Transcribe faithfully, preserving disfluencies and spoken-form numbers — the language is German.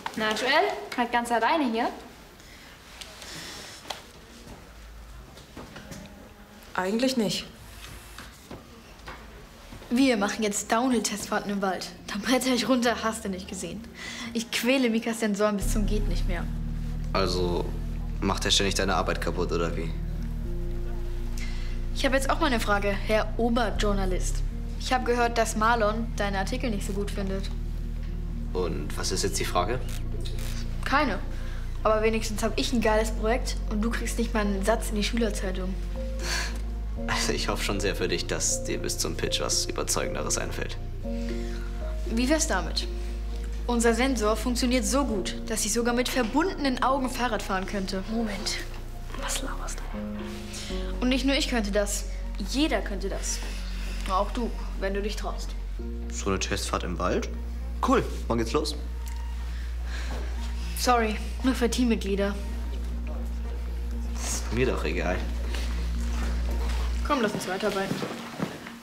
Na, Joel, halt ganz alleine hier? Eigentlich nicht. Wir machen jetzt Downhill-Testfahrten im Wald. Da bretter ich runter, hast du nicht gesehen. Ich quäle Mikas Sensoren bis zum geht nicht mehr. Also macht er ständig deine Arbeit kaputt, oder wie? Ich habe jetzt auch mal eine Frage, Herr Oberjournalist. Ich habe gehört, dass Marlon deine Artikel nicht so gut findet. Und was ist jetzt die Frage? Keine. Aber wenigstens habe ich ein geiles Projekt und du kriegst nicht mal einen Satz in die Schülerzeitung. Also ich hoffe schon sehr für dich, dass dir bis zum Pitch was Überzeugenderes einfällt. Wie wär's damit? Unser Sensor funktioniert so gut, dass ich sogar mit verbundenen Augen Fahrrad fahren könnte. Moment, was laberst du? Und nicht nur ich könnte das. Jeder könnte das. Auch du, wenn du dich traust. So eine Testfahrt im Wald? Cool, wann geht's los? Sorry, nur für Teammitglieder. Ist mir doch egal. Komm, lass uns weiterarbeiten.